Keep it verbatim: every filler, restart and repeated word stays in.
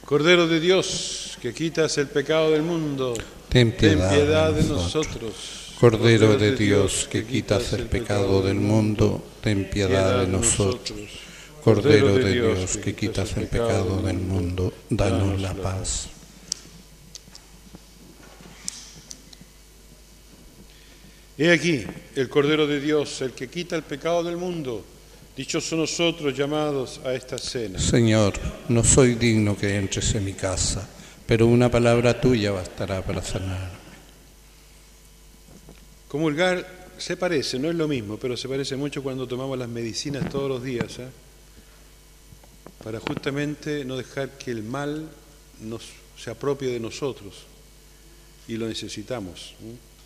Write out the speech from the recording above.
Cordero de Dios, que quitas el pecado del mundo, ten piedad, ten piedad de nosotros. nosotros. Cordero de Dios, que quitas el pecado del mundo, ten piedad de nosotros. Cordero de Dios, que quitas el pecado del mundo, danos la paz. He aquí, el Cordero de Dios, el que quita el pecado del mundo. Dichosos nosotros llamados a esta cena. Señor, no soy digno que entres en mi casa, pero una palabra tuya bastará para sanarme. Comulgar se parece, no es lo mismo, pero se parece mucho cuando tomamos las medicinas todos los días, ¿eh? Para justamente no dejar que el mal nos, se apropie de nosotros, y lo necesitamos, ¿eh?